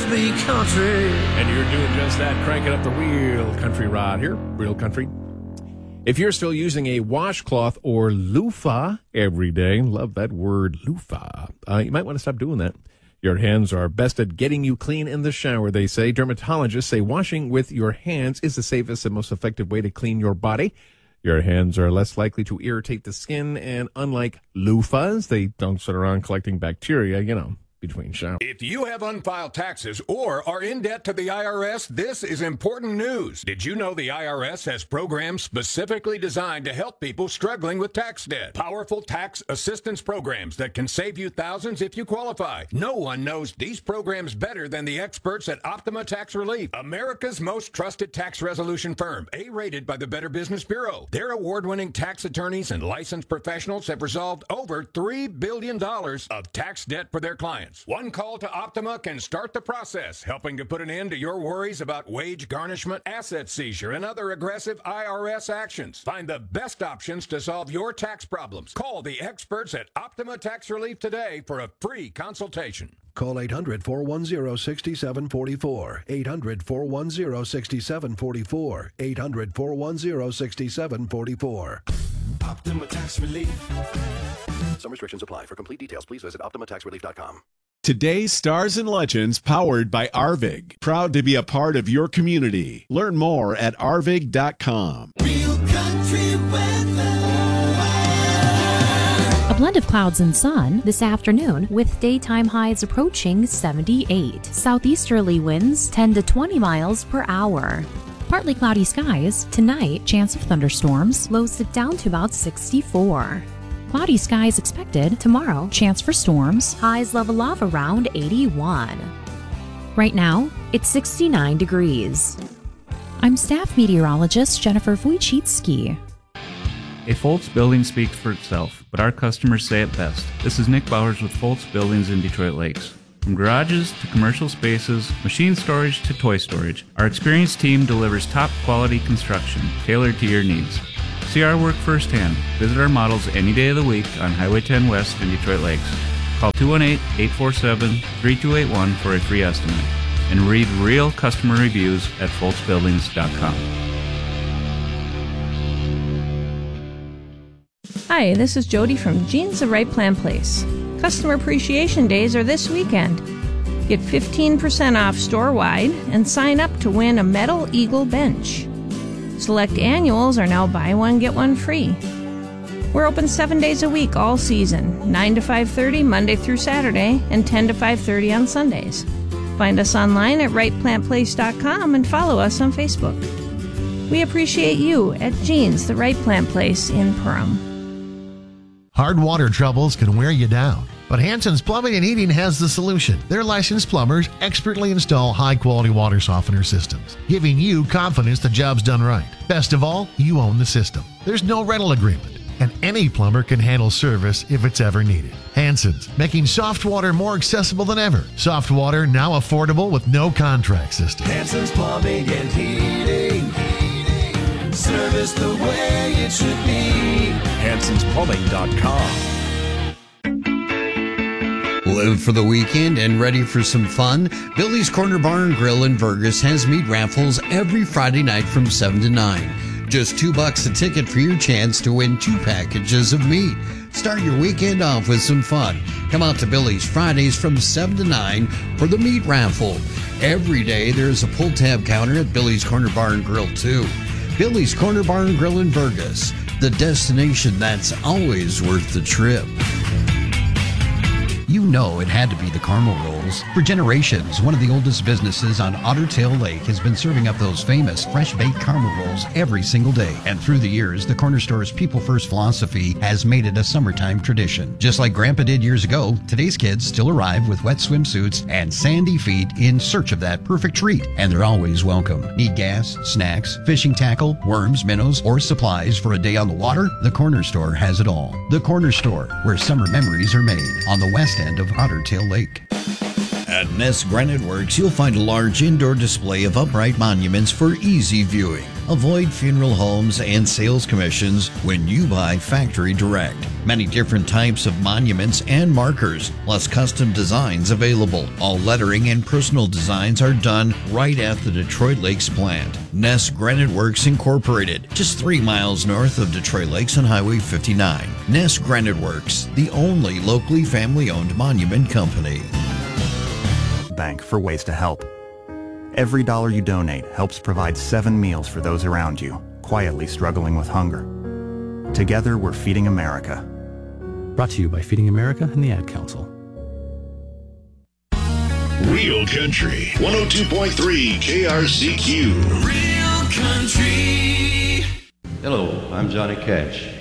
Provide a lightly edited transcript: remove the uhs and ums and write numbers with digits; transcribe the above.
must be country. And you're doing just that, cranking up the real country rod here, real country. If you're still using a washcloth or loofah every day, love that word, loofah, you might want to stop doing that. Your hands are best at getting you clean in the shower, they say. Dermatologists say washing with your hands is the safest and most effective way to clean your body. Your hands are less likely to irritate the skin, and unlike loofahs, they don't sit around collecting bacteria, between showers. If you have unfiled taxes or are in debt to the IRS, this is important news. Did you know the IRS has programs specifically designed to help people struggling with tax debt? Powerful tax assistance programs that can save you thousands if you qualify. No one knows these programs better than the experts at Optima Tax Relief, America's most trusted tax resolution firm, A-rated by the Better Business Bureau. Their award-winning tax attorneys and licensed professionals have resolved over $3 billion of tax debt for their clients. One call to Optima can start the process, helping to put an end to your worries about wage garnishment, asset seizure, and other aggressive IRS actions. Find the best options to solve your tax problems. Call the experts at Optima Tax Relief today for a free consultation. Call 800-410-6744. 800-410-6744. 800-410-6744. Optima Tax Relief. Some restrictions apply. For complete details, please visit OptimaTaxRelief.com. Today's Stars and Legends, powered by Arvig. Proud to be a part of your community. Learn more at arvig.com. Real country weather. A blend of clouds and sun this afternoon with daytime highs approaching 78. Southeasterly winds 10 to 20 miles per hour. Partly cloudy skies. Tonight, chance of thunderstorms. Lows dip down to about 64. Cloudy skies expected. Tomorrow, chance for storms. Highs level off around 81. Right now, it's 69 degrees. I'm staff meteorologist Jennifer Wojcicki. A Foltz building speaks for itself, but our customers say it best. This is Nick Bowers with Foltz Buildings in Detroit Lakes. From garages to commercial spaces, machine storage to toy storage, our experienced team delivers top quality construction tailored to your needs. See our work firsthand. Visit our models any day of the week on Highway 10 West in Detroit Lakes. Call 218-847-3281 for a free estimate. And read real customer reviews at foltzbuildings.com. Hi, this is Jody from Jeans the Right Plan Place. Customer Appreciation Days are this weekend. Get 15% off store-wide and sign up to win a Metal Eagle bench. Select annuals are now buy one, get one free. We're open 7 days a week all season, 9 to 5:30 Monday through Saturday, and 10 to 5:30 on Sundays. Find us online at rightplantplace.com and follow us on Facebook. We appreciate you at Jeans, the Right Plant Place in Perham. Hard water troubles can wear you down, but Hanson's Plumbing and Heating has the solution. Their licensed plumbers expertly install high-quality water softener systems, giving you confidence the job's done right. Best of all, you own the system. There's no rental agreement, and any plumber can handle service if it's ever needed. Hanson's, making soft water more accessible than ever. Soft water now affordable with no contract system. Hanson's Plumbing and Heating. Service the way it should be. Hanson'sPlumbing.com. Live for the weekend and ready for some fun? Billy's Corner Bar and Grill in Vergas has meat raffles every Friday night from 7 to 9. Just $2 a ticket for your chance to win 2 packages of meat. Start your weekend off with some fun. Come out to Billy's Fridays from 7 to 9 for the meat raffle. Every day there's a pull tab counter at Billy's Corner Bar and Grill too. Billy's Corner Bar and Grill in Vergas, the destination that's always worth the trip. You know it had to be the Carmel Rolls. For generations, one of the oldest businesses on Otter Tail Lake has been serving up those famous fresh-baked Carmel Rolls every single day. And through the years, the corner store's people-first philosophy has made it a summertime tradition. Just like Grandpa did years ago, today's kids still arrive with wet swimsuits and sandy feet in search of that perfect treat. And they're always welcome. Need gas, snacks, fishing tackle, worms, minnows, or supplies for a day on the water? The Corner Store has it all. The Corner Store, where summer memories are made on the west end of Otter Tail Lake. At At Ness Granite Works, you'll find a large indoor display of upright monuments for easy viewing. Avoid funeral homes and sales commissions when you buy factory direct. Many different types of monuments and markers, plus custom designs available. All lettering and personal designs are done right at the Detroit Lakes plant. Ness Granite Works Incorporated, just 3 miles north of Detroit Lakes on Highway 59. Ness Granite Works, the only locally family-owned monument company. Bank for ways to help. Every dollar you donate helps provide 7 meals for those around you, quietly struggling with hunger. Together, we're Feeding America. Brought to you by Feeding America and the Ad Council. Real Country 102.3 KRCQ. Real Country. Hello, I'm Johnny Cash.